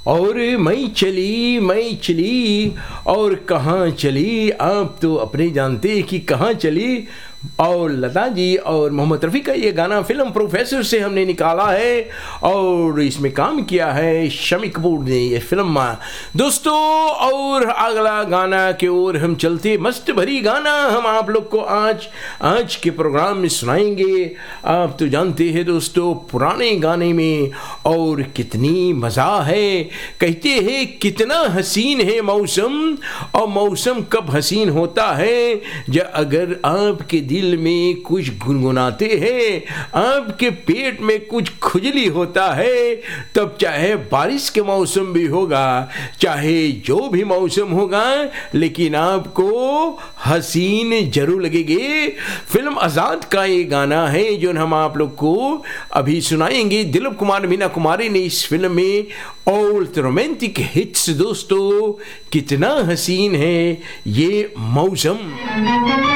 और मैं चली और कहाँ चली, आप तो अपने जानते कि कहाँ चली। और लता जी और मोहम्मद रफ़ी का ये गाना फिल्म प्रोफेसर से हमने निकाला है और इसमें काम किया है शम्मी कपूर ने ये फिल्म में दोस्तों। और अगला गाना की ओर हम चलते, मस्त भरी गाना हम आप लोग को आज के प्रोग्राम में सुनाएंगे। आप तो जानते हैं दोस्तों पुराने गाने में और कितनी मज़ा है। कहते हैं कितना हसीन है मौसम, और मौसम कब हसीन होता है जब अगर आपके दिल में कुछ गुनगुनाते हैं, आपके पेट में कुछ खुजली होता है, तब चाहे बारिश के मौसम भी होगा, चाहे जो भी मौसम होगा, लेकिन आपको हसीन जरूर लगेगी। फिल्म आज़ाद का ये गाना है जो हम आप लोग को अभी सुनाएंगे। दिलीप कुमार मीना कुमारी ने इस फिल्म में और रोमांटिक हिट्स दोस्तों, कितना हसीन है ये मौसम।